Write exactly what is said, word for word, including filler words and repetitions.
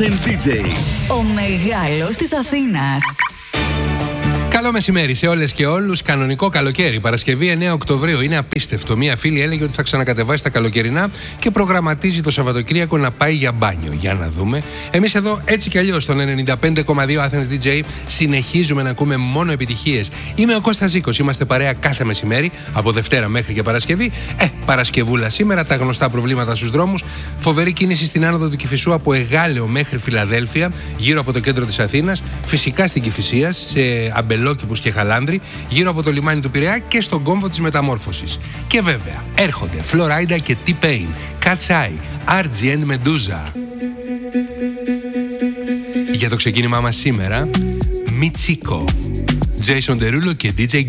Athens ντι τζέι. Ο μεγάλος της Αθήνας. Καλό μεσημέρι σε όλες και όλους. Κανονικό καλοκαίρι. Παρασκευή εννέα Οκτωβρίου. Είναι απίστευτο. Μία φίλη έλεγε ότι θα ξανακατεβάσει τα καλοκαιρινά και προγραμματίζει το Σαββατοκύριακο να πάει για μπάνιο. Για να δούμε. Εμείς εδώ έτσι κι αλλιώς στον ενενήντα πέντε κόμμα δύο Athens ντι τζέι συνεχίζουμε να ακούμε μόνο επιτυχίες. Είμαι ο Κώστας Ζήκος. Είμαστε παρέα κάθε μεσημέρι από Δευτέρα μέχρι και Παρασκευή. Ε, Παρασκευούλα σήμερα. Τα γνωστά προβλήματα στους δρόμους. Φοβερή κίνηση στην άνοδο του Κηφισού από Εγάλεο μέχρι Φιλαδέλφια, γύρω από το κέντρο της Αθήνας. Φυσικά στην Κηφισία, σε Αμπελό και Χαλάνδρη, γύρω από το λιμάνι του Πειραιά και στον κόμβο της Μεταμόρφωσης. Και βέβαια έρχονται Φλωράιντα και T-Pain, Cat's Eye, αρ τζι and Medusa. Για το ξεκίνημά μας σήμερα, Μιτσίκο, Jason Derulo και ντι τζέι